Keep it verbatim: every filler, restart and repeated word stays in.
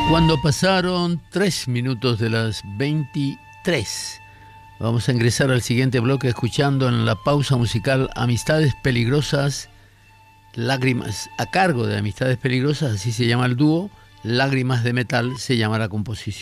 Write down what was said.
Cuando pasaron tres minutos de las veintitrés, vamos a ingresar al siguiente bloque escuchando en la pausa musical Amistades Peligrosas, Lágrimas, a cargo de Amistades Peligrosas, así se llama el dúo. Lágrimas de Metal se llama la composición.